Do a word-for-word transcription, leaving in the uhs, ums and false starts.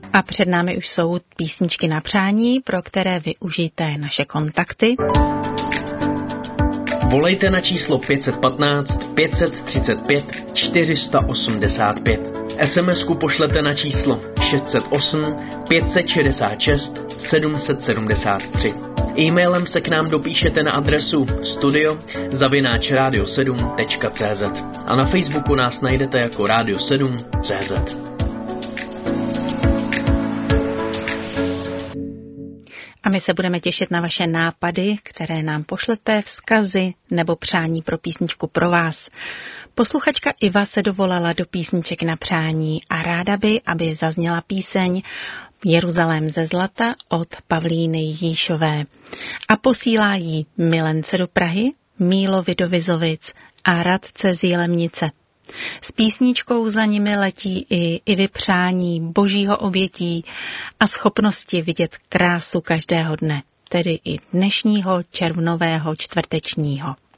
A před námi už jsou písničky na přání, pro které využijte naše kontakty. Volejte na číslo pět jedna pět, pět tři pět, čtyři osm pět. es em esku pošlete na číslo šest set osm, pět set šedesát šest, sedm set sedmdesát tři. E-mailem se k nám dopíšete na adresu studio zavináč radio sedm tečka cé zet a na Facebooku nás najdete jako Radio sedm tečka cé zet. A my se budeme těšit na vaše nápady, které nám pošlete, vzkazy nebo přání pro písničku pro vás. Posluchačka Iva se dovolala do písniček na přání a ráda by, aby zazněla píseň Jeruzalém ze zlata od Pavlíny Jíšové. A posílá jí milence do Prahy, Mílovi do Vizovic a Radce z Jilemnice. S písničkou za nimi letí i Ivy přání, božího obětí a schopnosti vidět krásu každého dne, tedy i dnešního červnového čtvrtečního.